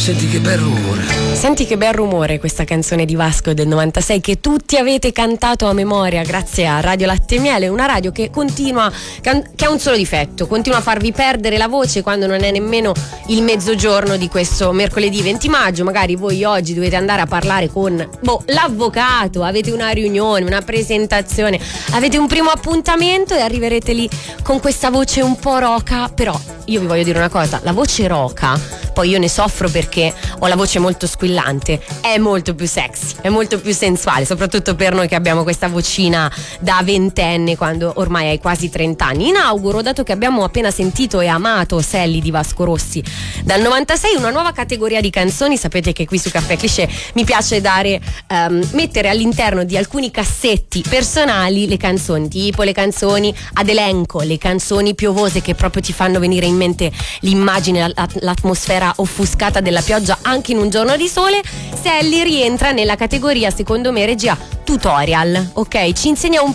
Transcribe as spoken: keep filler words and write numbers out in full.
Senti che bel rumore. Senti che bel rumore, questa canzone di Vasco del novantasei che tutti avete cantato a memoria grazie a Radio Latte e Miele, una radio che continua, che ha un solo difetto, continua a farvi perdere la voce quando non è nemmeno il mezzogiorno di questo mercoledì venti maggio. Magari voi oggi dovete andare a parlare con boh, l'avvocato, avete una riunione, una presentazione, avete un primo appuntamento e arriverete lì con questa voce un po' roca. Però io vi voglio dire una cosa, la voce roca, poi io ne soffro perché ho la voce molto squillante, è molto più sexy, è molto più sensuale, soprattutto per noi che abbiamo questa vocina da ventenne quando ormai hai quasi trenta anni. Inauguro, dato che abbiamo appena sentito e amato Selli di Vasco Rossi dal novantasei, una nuova categoria di canzoni. Sapete che qui su Caffè Cliché mi piace dare um, mettere all'interno di alcuni cassetti personali le canzoni, tipo le canzoni ad elenco, le canzoni piovose che proprio ti fanno venire in mente l'immagine, l'atmosfera offuscata della pioggia anche in un giorno di sole. Selli rientra nella categoria, secondo me, regia tutorial, ok? Ci insegna un